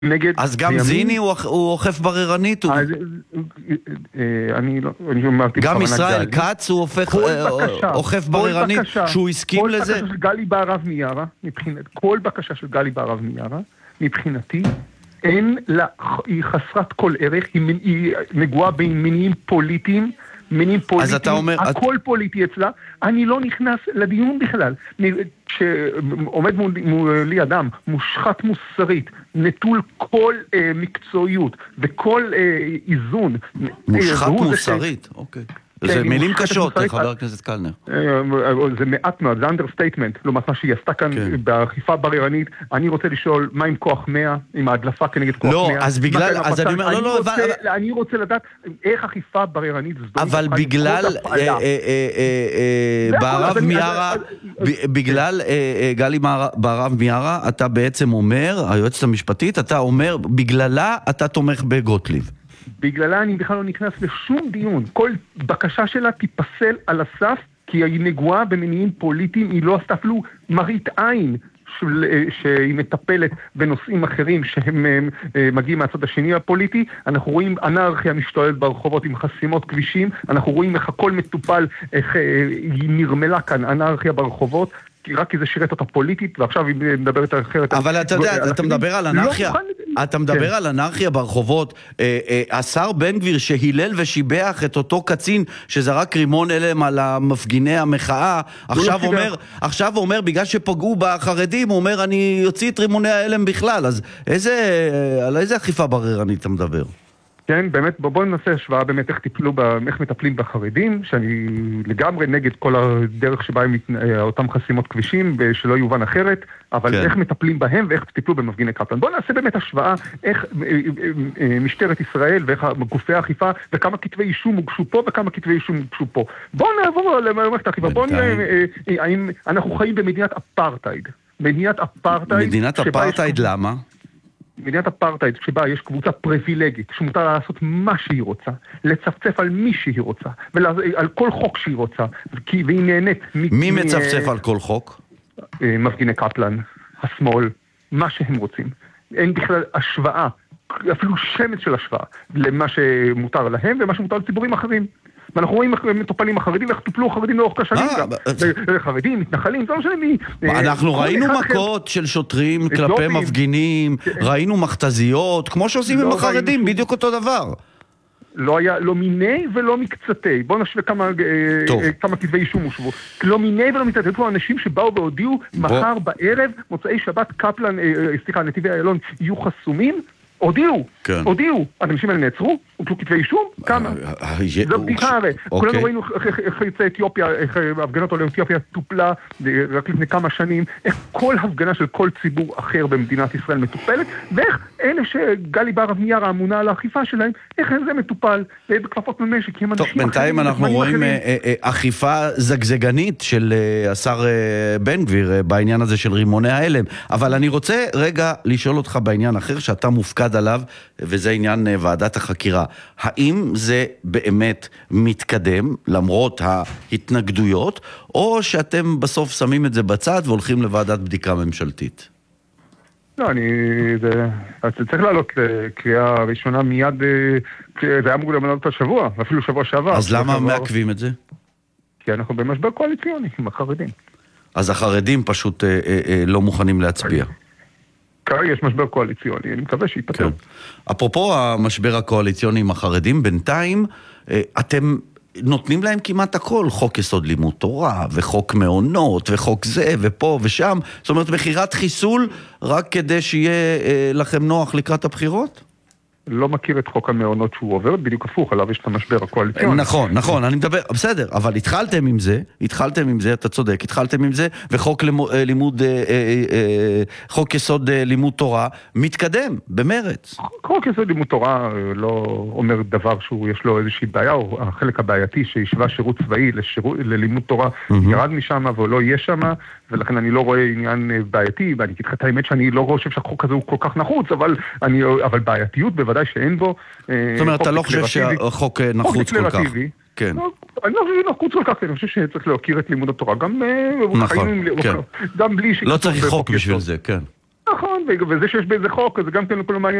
נגד... אז גם זיני הוא אוכף בררנית? אני אמרתי... גם ישראל כץ הוא אוכף בררנית שהוא הסכים לזה? כל בקשה של גלי בהרב מיארה, כל בקשה של גלי בהרב מיארה, מבחינתי, היא חסרת כל ערך, היא נגועה במניעים פוליטיים, אז אתה אומר... הכל פוליטי אצלה, אני לא נכנס לדיון בכלל. כשעומד מולי אדם, מושחת מוסרית, נטול כל מקצועיות וכל איזון. מושחת מוסרית, אוקיי. זה מילים קשות, חבר הכנסת קלנר. זה מעט מאוד, זה אנדרסטייטמנט, לעומת מה שהיא עשתה כאן באכיפה בררנית. אני רוצה לשאול, מה עם כוח 100, עם ההדלפה כנגד כוח 100? לא, אז בגלל, אז אני אומר, לא, אני רוצה לדעת איך אכיפה בררנית זו. אבל בגלל בהרב מיארה, בגלל גלי בהרב מיארה, אתה בעצם אומר, היועצת המשפטית, אתה אומר, בגללה אתה תומך בגוטליב. בגללה אני בכלל לא נכנס לשום דיון. כל בקשה שלה תיפסל על הסף, כי היא נגועה במניעים פוליטיים, היא לא עשתה אפילו מראית עין שהיא מטפלת בנושאים אחרים שהם מגיעים מהצד השני הפוליטי. אנחנו רואים אנרכיה משתוללת ברחובות עם חסימות כבישים, אנחנו רואים איך הכל מטופל, איך היא נרמלה כאן אנרכיה ברחובות, רק כי זה שירת אותה פוליטית, ועכשיו היא מדברת אחרת. אבל אתה יודע, אתה מדבר על אנרכיה, אתה מדבר על אנרכיה ברחובות. השר בן גביר שהילל ושיבח את אותו קצין שזרק רימון הלם על המפגיני המחאה, עכשיו אומר, בגלל שפגעו בחרדים, הוא אומר, אני יוציא את רימוני ההלם בכלל. אז על איזה אכיפה בררנית אתה מדבר? כן, באמת, בואו ננסה השוואה באמת איך מטפלים בחרדים, שאני לגמרי נגד כל הדרך שבה אותם חסימות כבישים, שלא יובן אחרת, אבל איך מטפלים בהם ואיך טיפלו במפגיני קפלן. בואו נעשה באמת השוואה איך משטרת ישראל ואיך גופי האכיפה, וכמה כתבי אישום הוגשו פה וכמה כתבי אישום הוגשו פה. בואו נעבור למערכת האכיפה, בואו נראה האם אנחנו חיים במדינת אפרטייד. מדינת אפרטייד למה? מדינת אפרטייד שבה יש קבוצה פריבילגית שמותר לעשות מה שהיא רוצה, לצפצף על מי שהיא רוצה ועל כל חוק שהיא רוצה, והיא נהנית מי מצפצף על כל חוק? מפגיני קפלן, השמאל, מה שהם רוצים. אין בכלל השוואה, אפילו שמץ של השוואה למה שמותר להם ומה שמותר לציבורים אחרים. ואנחנו רואים איך מטופלים החרדים, ואיך טופלו החרדים לאורך השנים גם. חרדים, מתנחלים, זה לא משנה מי. אנחנו ראינו מכות של שוטרים כלפי מפגינים, ראינו מכתזיות, כמו שעושים עם החרדים, בדיוק אותו דבר. לא היה, לא מיני ולא מקצתי. בואו נשווה כמה כתבי אישום הושבו. לא מיני ולא מקצתי. יש פה אנשים שבאו והודיעו, מחר בערב, מוצאי שבת, קפלן, נתיבי איילון, יהיו חסומים. הודיעו, האנשים האלה נעצרו, הוטלו כתבי אישום, כמה? זו בדיחה הרי. כולנו ראינו איך יוצאי אתיופיה, איך ההפגנת עולי אתיופיה טופלה רק לפני כמה שנים, איך כל הפגנה של כל ציבור אחר במדינת ישראל מטופלת, ואיך אלה שגלי בהרב מיארה אמונה על האכיפה שלהם, איך זה מטופל בכפפות ממשק. טוב, בינתיים אנחנו רואים אכיפה זגזגנית של השר בן גביר בעניין הזה של רימוני ההלם, אבל אני רוצה רגע לשאול אותך בעניין אחר שאתה מופקד עליו, וזה עניין ועדת החקירה. האם זה באמת מתקדם למרות ההתנגדויות, או שאתם בסוף שמים את זה בצד והולכים לוועדת בדיקה ממשלתית? לא, זה צריך לעלות לקריאה ראשונה מיד, זה היה אמור למנות השבוע, אפילו שבוע שעבר. אז למה מעכבים את זה? כי אנחנו במשבר קואליציוני עם החרדים. אז החרדים פשוט לא מוכנים להצביע. כרגע יש משבר קואליציוני, אני מקווה שיפתר. אפרופו המשבר הקואליציוני עם החרדים, בינתיים אתם נותנים להם כמעט הכל, חוק יסוד לימוד תורה, וחוק מעונות, וחוק זה, ופה ושם, זאת אומרת, מחירת חיסול, רק כדי שיהיה לכם נוח לקראת הבחירות? לא מכיר את חוק המעונות שהוא עובר, בדיוק הפוך, עליו יש את המשבר הקואליציוני. נכון, אני מדבר, בסדר, אבל התחלתם עם זה, אתה צודק, התחלתם עם זה, וחוק חוק יסוד לימוד תורה מתקדם, במרץ. חוק יסוד לימוד תורה לא אומר דבר שיש לו איזושהי בעיה, או החלק הבעייתי שישווה שירות צבאי ללימוד תורה ירד משם, ולא יהיה שם, ולכן אני לא רואה עניין בעייתי, ואני אגיד לך את האמת שאני לא חושב שהחוק הזה הוא כל כך נחוץ, אבל בעייתיות בוודאי שאין בו. זאת אומרת, אתה לא חושב שהחוק נחוץ כל כך? כן. אני לא חושב שנחוץ כל כך, אני חושב שצריך להכיר את לימוד התורה, גם נכון, כן. גם בלי... לא צריך חוק בשביל זה, כן. נכון, וזה שיש באיזה חוק, זה גם כן לא מעניין